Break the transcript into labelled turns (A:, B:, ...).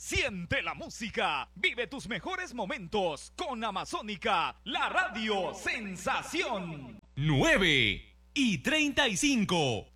A: Siente la música, vive tus mejores momentos con Amazónica, la radio sensación.
B: 9:35.